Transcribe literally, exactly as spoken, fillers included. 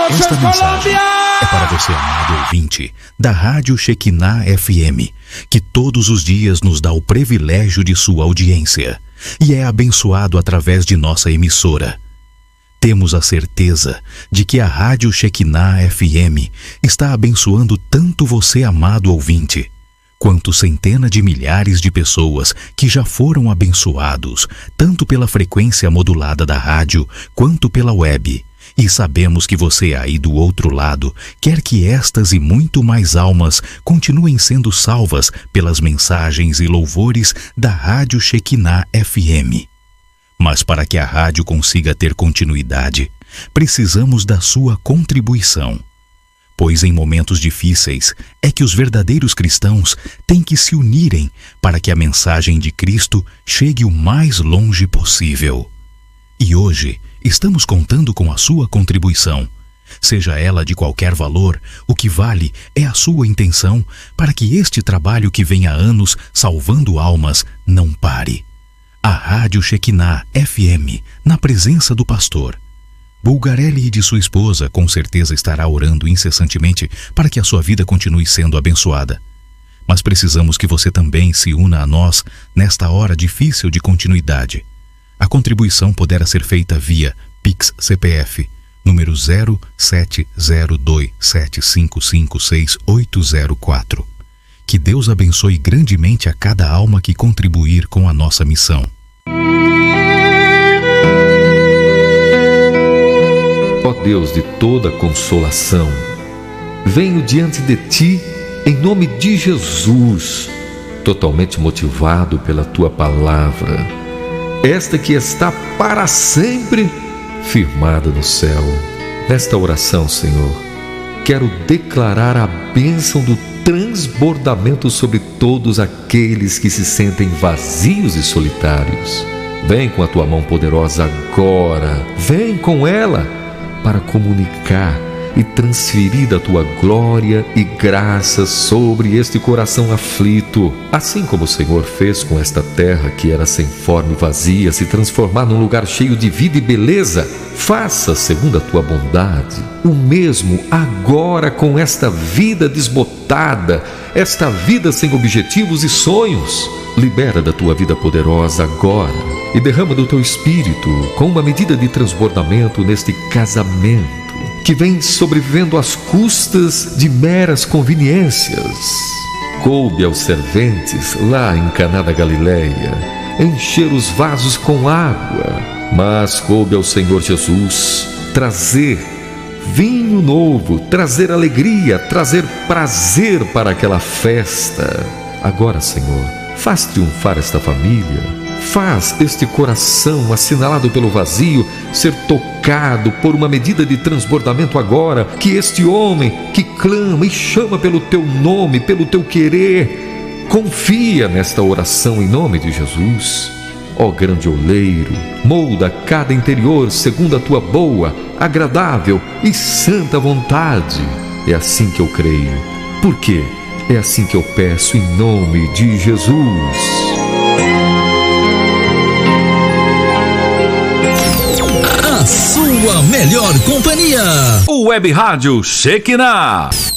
Esta mensagem é para você, amado ouvinte, da Rádio Shekinah F M, que todos os dias nos dá o privilégio de sua audiência e é abençoado através de nossa emissora. Temos a certeza de que a Rádio Shekinah F M está abençoando tanto você, amado ouvinte, quanto centenas de milhares de pessoas que já foram abençoados, tanto pela frequência modulada da rádio, quanto pela web. E sabemos que você aí do outro lado quer que estas e muito mais almas continuem sendo salvas pelas mensagens e louvores da Rádio Shekinah F M. Mas para que a rádio consiga ter continuidade, precisamos da sua contribuição. Pois em momentos difíceis é que os verdadeiros cristãos têm que se unirem para que a mensagem de Cristo chegue o mais longe possível. E hoje estamos contando com a sua contribuição. Seja ela de qualquer valor, o que vale é a sua intenção para que este trabalho que vem há anos salvando almas não pare. A Rádio Shekinah F M, na presença do pastor Bulgarelli e de sua esposa, com certeza estará orando incessantemente para que a sua vida continue sendo abençoada. Mas precisamos que você também se una a nós nesta hora difícil de continuidade. A contribuição poderá ser feita via Pix C P F, número zero sete zero dois sete cinco cinco seis oito zero quatro. Que Deus abençoe grandemente a cada alma que contribuir com a nossa missão. Ó Deus de toda consolação, venho diante de Ti em nome de Jesus, totalmente motivado pela Tua palavra, esta que está para sempre firmada no céu. Nesta oração, Senhor, quero declarar a bênção do transbordamento sobre todos aqueles que se sentem vazios e solitários. Vem com a Tua mão poderosa agora, vem com ela para comunicar e transferir a Tua glória e graça sobre este coração aflito. Assim como o Senhor fez com esta terra que era sem forma e vazia, se transformar num lugar cheio de vida e beleza, faça, segundo a Tua bondade, o mesmo agora com esta vida desbotada, esta vida sem objetivos e sonhos. Libera da Tua vida poderosa agora e derrama do Teu Espírito com uma medida de transbordamento neste casamento que vem sobrevivendo às custas de meras conveniências. Coube aos serventes lá em Caná da Galileia encher os vasos com água, mas coube ao Senhor Jesus trazer vinho novo, trazer alegria, trazer prazer para aquela festa. Agora, Senhor, faz triunfar esta família. Faz este coração assinalado pelo vazio ser tocado por uma medida de transbordamento agora. Que este homem que clama e chama pelo Teu nome, pelo Teu querer, confia nesta oração em nome de Jesus. Ó grande oleiro, molda cada interior segundo a Tua boa, agradável e santa vontade. É assim que eu creio, porque é assim que eu peço em nome de Jesus. Sua melhor companhia, o Web Rádio Shekinah.